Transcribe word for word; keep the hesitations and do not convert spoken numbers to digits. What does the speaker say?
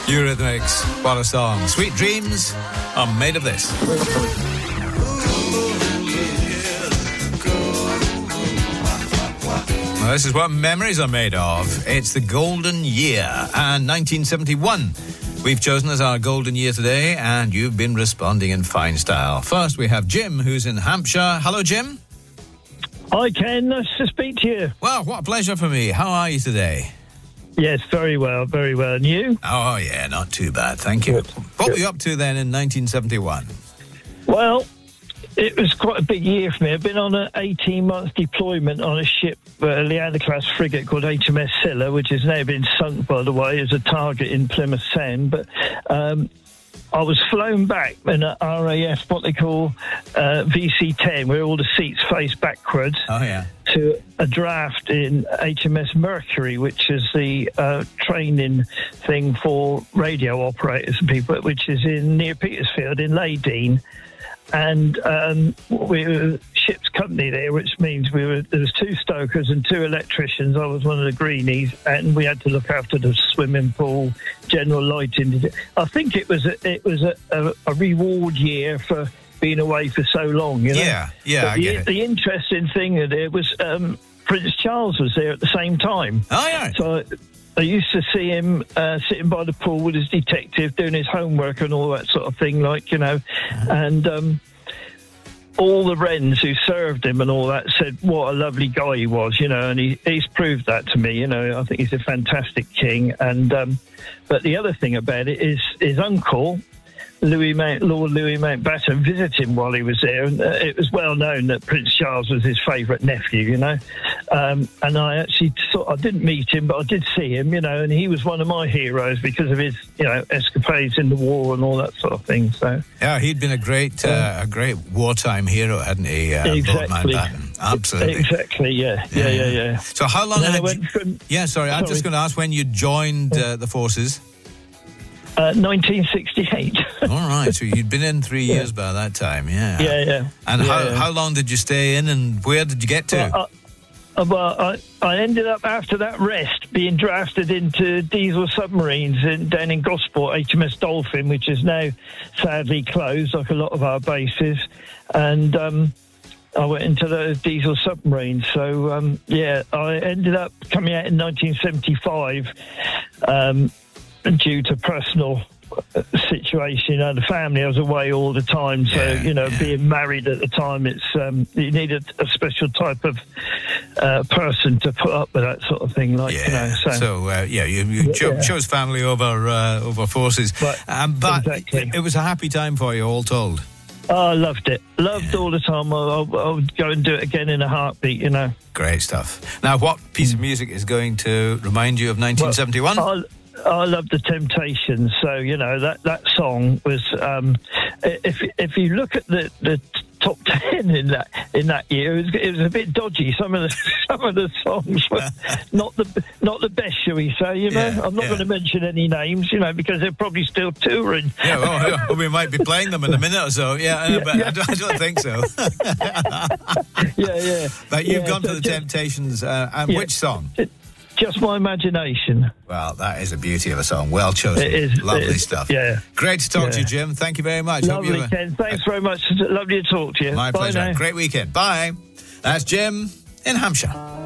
Eurythmics, what a song. Sweet dreams are made of this. Well, this is what memories are made of. It's the golden year, and nineteen seventy-one we've chosen as our golden year today, and you've been responding in fine style. First, we have Jim, who's in Hampshire. Hello, Jim. Hi, Ken. Nice to speak to you. Well, what a pleasure for me. How are you today? Yes, very well, very well. And you? Oh, yeah, not too bad, thank you. Good. What Good. were you up to then in nineteen seventy-one? Well, it was quite a big year for me. I've been on an eighteen-month deployment on a ship, a Leander-class frigate called H M S Scylla, which has now been sunk, by the way, as a target in Plymouth Sound. But um, I was flown back in an R A F, what they call uh, V C ten, where all the seats face backwards. Oh, yeah. To a draft in H M S Mercury, which is the uh, training thing for radio operators and people, which is in near Petersfield in Leydean. And um, we were ship's company there, which means we were there was two stokers and two electricians. I was one of the greenies, and we had to look after the swimming pool, general lighting. I think it was a, it was a, a, a reward year for being away for so long. You know? Yeah, yeah, But I the, get it. the interesting thing of it was um, Prince Charles was there at the same time. Oh, yeah. So I used to see him uh, sitting by the pool with his detective, doing his homework and all that sort of thing, like, you know. And um, all the Wrens who served him and all that said what a lovely guy he was, you know, and he, he's proved that to me, you know. I think he's a fantastic king. And um, but the other thing about it is his uncle, Louis Mount, Lord Louis Mountbatten, visited him while he was there, and uh, it was well known that Prince Charles was his favourite nephew, you know. Um, and I actually sort I didn't meet him, but I did see him, you know, and he was one of my heroes because of his, you know, escapades in the war and all that sort of thing. So yeah, he'd been a great, uh, a great wartime hero, hadn't he? Uh, exactly, Lord Mountbatten. Absolutely, exactly, yeah, yeah, yeah, yeah. So how long? Then I Had went you, from- yeah, sorry, I'm sorry. just going to ask when you joined uh, the forces. Uh, nineteen sixty-eight. All right, so you'd been in three years by that time, yeah. Yeah, yeah. And yeah, how yeah. how long did you stay in, and where did you get to? Well, I, uh, well, I, I ended up, after that rest, being drafted into diesel submarines in, down in Gosport, H M S Dolphin, which is now sadly closed, like a lot of our bases. And um, I went into the diesel submarines. So, um, yeah, I ended up coming out in nineteen seventy-five um, due to personal situation. You know, the family, I was away all the time, so Yeah, you know, yeah. being married at the time, it's um, you needed a special type of uh, person to put up with that sort of thing. Like, Yeah. you know, so, So uh, yeah, you, you cho- Yeah. chose family over uh, over forces, But- um, but exactly. it was a happy time for you, all told. oh, I loved it, loved Yeah. all the time. I, I, I would go and do it again in a heartbeat. You know, Great stuff. Now, what piece of music is going to remind you of nineteen seventy-one? I, I love the Temptations. So you know that that song was. Um, if if you look at the the top ten in that in that year, it was, it was a bit dodgy. Some of the some of the songs were not the not the best, shall we say? You know, Yeah, I'm not yeah. going to mention any names, you know, because they're probably still touring. Yeah, well, yeah, well, we might be playing them in a minute or so. Yeah, uh, Yeah, but yeah. I, don't, I don't think so. yeah, yeah. But you've Yeah, gone to so the just- Temptations, uh, and Yeah. which song? Just My Imagination. Well, that is a beauty of a song. Well chosen. It is. Lovely it is, stuff. Yeah. Great to talk to Yeah. you, Jim. Thank you very much. Hope Lovely, you, uh, Ken. Thanks very much. Lovely to talk to you. My Bye pleasure. now. Great weekend. Bye. That's Jim in Hampshire.